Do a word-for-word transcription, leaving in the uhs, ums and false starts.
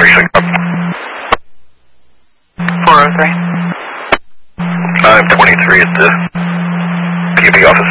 precinct up. four oh three. I'm twenty-three at the P U B office.